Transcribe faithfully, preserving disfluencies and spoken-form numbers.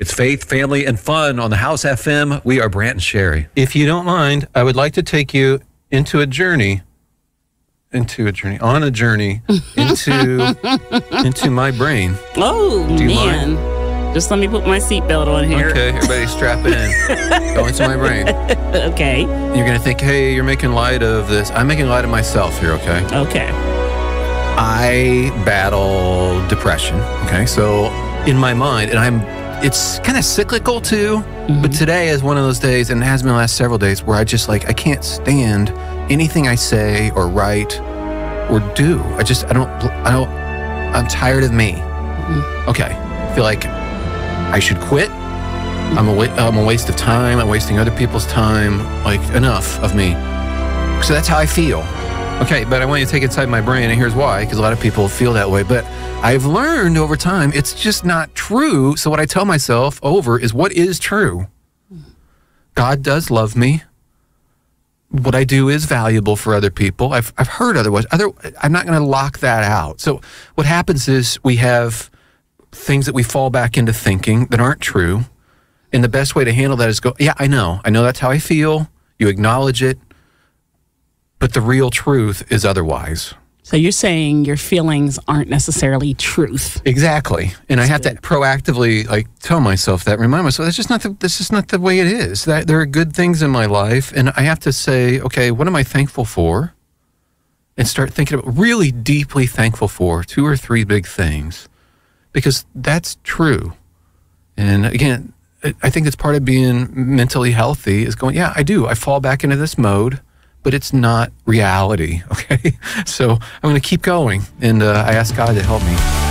It's faith, family, and fun on the House F M. We are Brant and Sherry. If you don't mind, I would like to take you into a journey, into a journey, on a journey, into into my brain. Oh, Do you man. mind? Just let me put my seatbelt on here. Okay, everybody strap in. Go into my brain. Okay. You're going to think, hey, you're making light of this. I'm making light of myself here, okay? Okay. I battle depression, okay? So in my mind, and I'm, it's kind of cyclical too, mm-hmm. but today is one of those days, and it has been the last several days, where I just like, I can't stand anything I say or write or do. I just, I don't, I don't, I'm tired of me. Mm-hmm. Okay. I feel like I should quit. I'm a, wa- I'm a waste of time. I'm wasting other people's time. Like, enough of me. So that's how I feel. Okay, but I want you to take it inside my brain, and here's why, because a lot of people feel that way. But I've learned over time, it's just not true. So what I tell myself over is what is true. God does love me. What I do is valuable for other people. I've, I've heard otherwise. Other, I'm not going to lock that out. So what happens is we have things that we fall back into thinking that aren't true. And the best way to handle that is go, yeah, I know. I know that's how I feel. You acknowledge it. But the real truth is otherwise. So you're saying your feelings aren't necessarily truth. Exactly. And that's I have good. to proactively like tell myself that, remind myself, that's just not the, this is not the way it is. That there are good things in my life. And I have to say, okay, what am I thankful for? And start thinking about really deeply thankful for two or three big things. Because that's true. And again, I think it's part of being mentally healthy is going, yeah, I do. I fall back into this mode, but it's not reality, okay? So I'm going to keep going, and uh, I ask God to help me.